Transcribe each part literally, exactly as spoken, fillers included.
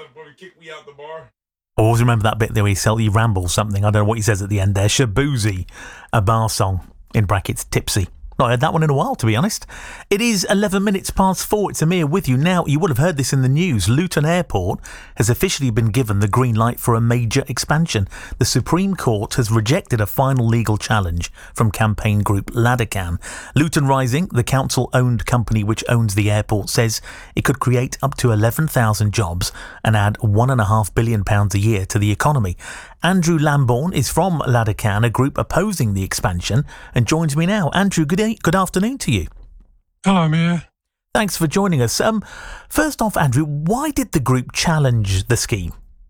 I always remember that bit there where he, sell, he rambles something. I don't know what he says at the end there. Shaboozey, a bar song, in brackets, tipsy. Not heard that one in a while, to be honest. It is eleven minutes past four. It's Amir with you. Now, you would have heard this in the news. Luton Airport has officially been given the green light for a major expansion. The Supreme Court has rejected a final legal challenge from campaign group Ladecan. Luton Rising, the council-owned company which owns the airport, says it could create up to eleven thousand jobs and add one point five billion pounds a year to the economy. Andrew Lambourne is from Ladecan, a group opposing the expansion, and joins me now. Andrew, good day, good afternoon to you. Hello, Mia. Thanks for joining us. Um, first off, Andrew, why did the group challenge the scheme?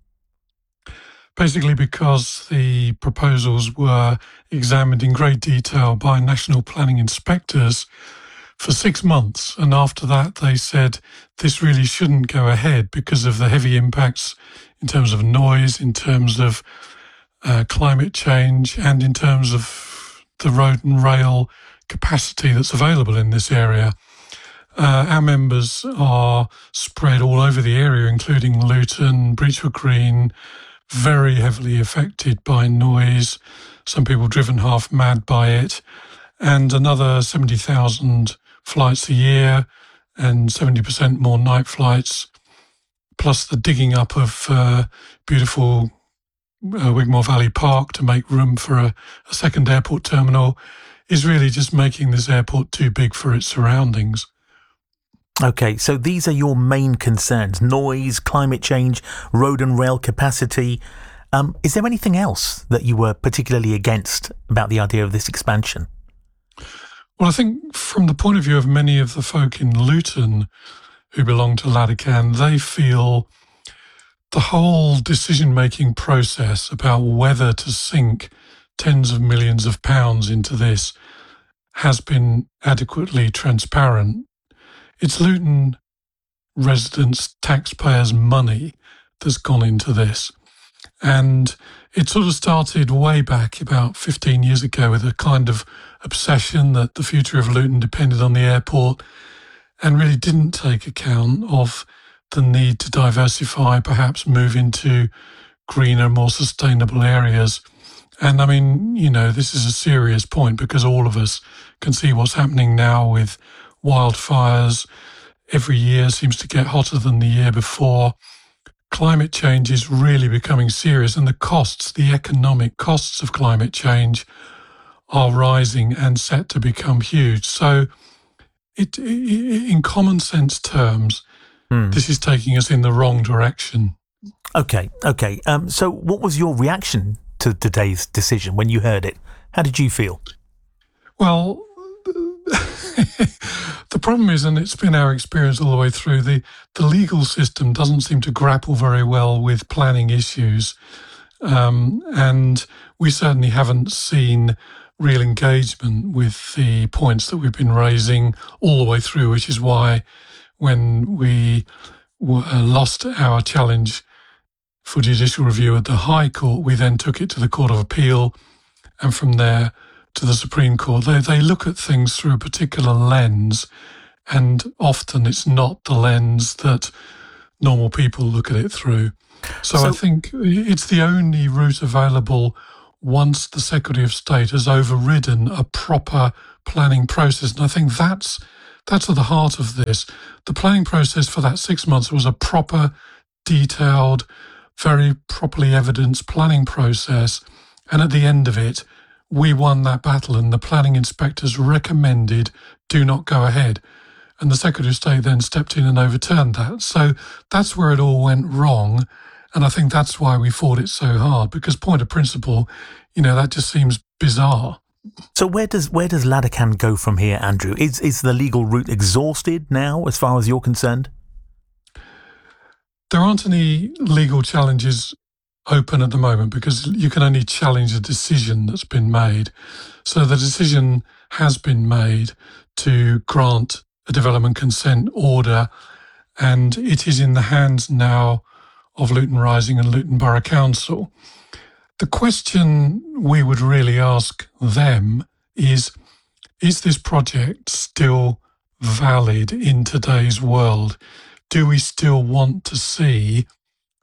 Basically because the proposals were examined in great detail by national planning inspectors for six months. And after that, they said this really shouldn't go ahead because of the heavy impacts in terms of noise, in terms of uh, climate change, and in terms of the road and rail capacity that's available in this area. Uh, our members are spread all over the area, including Luton, Breachwood Green, very heavily affected by noise, some people driven half mad by it, and another seventy thousand flights a year and seventy percent more night flights, plus the digging up of uh, beautiful uh, Wigmore Valley Park to make room for a, a second airport terminal, is really just making this airport too big for its surroundings. Okay, so these are your main concerns: noise, climate change, road and rail capacity. Um, is there anything else that you were particularly against about the idea of this expansion? Well, I think from the point of view of many of the folk in Luton who belong to Ladecan, they feel the whole decision-making process about whether to sink tens of millions of pounds into this has been adequately transparent. It's Luton residents, taxpayers' money that's gone into this. And it sort of started way back about fifteen years ago with a kind of obsession that the future of Luton depended on the airport, and really didn't take account of the need to diversify, perhaps move into greener, more sustainable areas. And I mean, you know, this is a serious point because all of us can see what's happening now with wildfires. Every year seems to get hotter than the year before. Climate change is really becoming serious, and the costs, the economic costs of climate change are rising and set to become huge. So it, it in common sense terms, hmm. this is taking us in the wrong direction. Okay, okay. Um, so what was your reaction to today's decision when you heard it? How did you feel? Well, the problem is, and it's been our experience all the way through, the, the legal system doesn't seem to grapple very well with planning issues. Um, and we certainly haven't seen real engagement with the points that we've been raising all the way through, which is why when we w- uh, lost our challenge for judicial review at the High Court, we then took it to the Court of Appeal, and from there to the Supreme Court. They they look at things through a particular lens, and often it's not the lens that normal people look at it through. So, so I think it's the only route available once the Secretary of State has overridden a proper planning process. And I think that's that's at the heart of this. The planning process for that six months was a proper, detailed, very properly evidenced planning process. And at the end of it, we won that battle, and the planning inspectors recommended do not go ahead. And the Secretary of State then stepped in and overturned that. So that's where it all went wrong. And I think that's why we fought it so hard, because point of principle, you know, that just seems bizarre. So where does where does Ladecan go from here, Andrew? Is is the legal route exhausted now, as far as you're concerned? There aren't any legal challenges open at the moment because you can only challenge a decision that's been made. So the decision has been made to grant a development consent order, and it is in the hands now of Luton Rising and Luton Borough Council. The question we would really ask them is, is this project still valid in today's world? Do we still want to see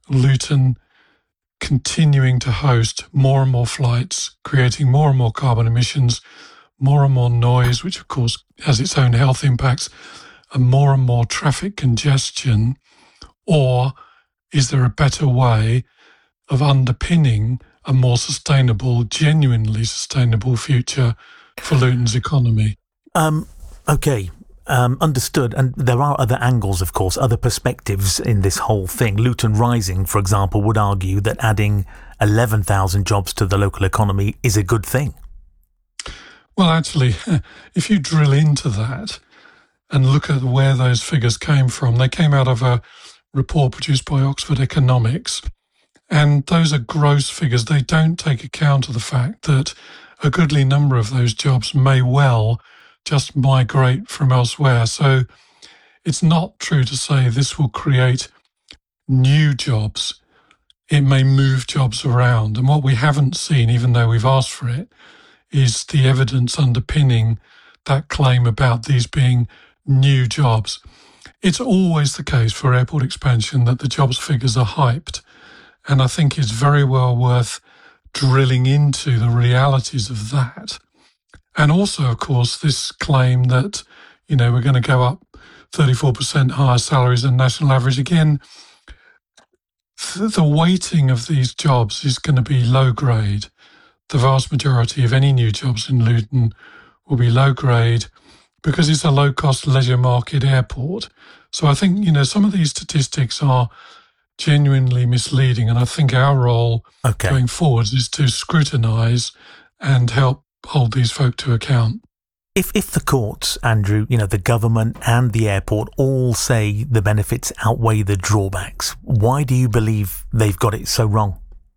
Luton continuing to host more and more flights, creating more and more carbon emissions, more and more noise, which of course has its own health impacts, and more and more traffic congestion? Or is there a better way of underpinning a more sustainable, genuinely sustainable future for Luton's economy? Um, okay, um, understood. And there are other angles, of course, other perspectives in this whole thing. Luton Rising, for example, would argue that adding eleven thousand jobs to the local economy is a good thing. Well, actually, if you drill into that and look at where those figures came from, they came out of a report produced by Oxford Economics. And those are gross figures. They don't take account of the fact that a goodly number of those jobs may well just migrate from elsewhere. So it's not true to say this will create new jobs. It may move jobs around. And what we haven't seen, even though we've asked for it, is the evidence underpinning that claim about these being new jobs. It's always the case for airport expansion that the jobs figures are hyped. And I think it's very well worth drilling into the realities of that. And also, of course, this claim that, you know, we're going to go up thirty-four percent higher salaries than national average. Again, th- the weighting of these jobs is going to be low grade. The vast majority of any new jobs in Luton will be low grade because it's a low-cost leisure market airport. So I think, you know, some of these statistics are genuinely misleading, and I think our role okay. going forwards is to scrutinise and help hold these folk to account. If if the courts, Andrew, you know, the government and the airport all say the benefits outweigh the drawbacks, why do you believe they've got it so wrong?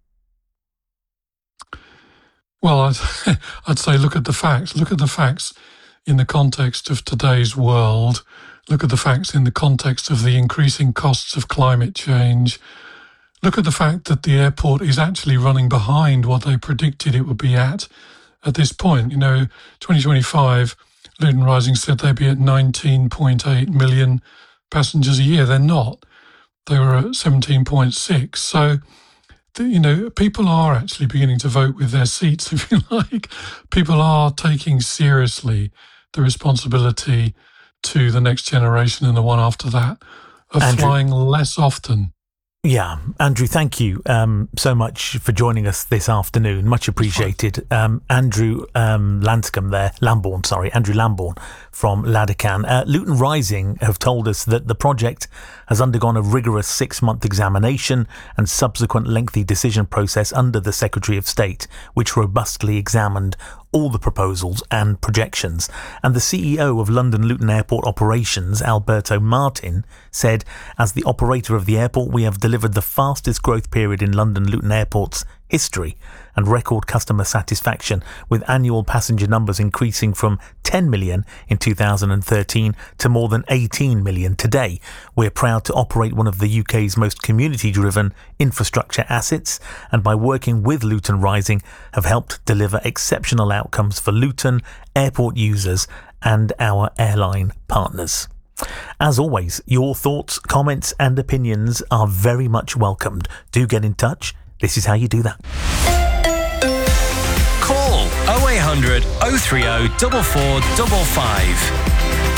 Well, I'd, I'd say look at the facts. Look at the facts in the context of today's world. Look at the facts in the context of the increasing costs of climate change. Look at the fact that the airport is actually running behind what they predicted it would be at at this point. You know, twenty twenty-five, Luton Rising said they'd be at nineteen point eight million passengers a year. They're not. They were at seventeen point six. So, you know, people are actually beginning to vote with their seats, if you like. People are taking seriously the responsibility to the next generation and the one after that of Andrew, flying less often. Yeah, Andrew, thank you um, so much for joining us this afternoon. Much appreciated. Um, Andrew um, Lanscombe there, Lambourne, sorry, Andrew Lambourne from Ladecan. Uh, Luton Rising have told us that the project has undergone a rigorous six-month examination and subsequent lengthy decision process under the Secretary of State, which robustly examined all the proposals and projections. And the C E O of London Luton Airport Operations, Alberto Martin, said, as the operator of the airport, we have delivered the fastest growth period in London Luton Airport's history and record customer satisfaction, with annual passenger numbers increasing from ten million in two thousand thirteen to more than eighteen million today. We're proud to operate one of the U K's most community-driven infrastructure assets, and by working with Luton Rising have helped deliver exceptional outcomes for Luton, airport users and our airline partners. As always, your thoughts, comments and opinions are very much welcomed. Do get in touch. This is how you do that. Call oh eight hundred, oh three oh, four four five five.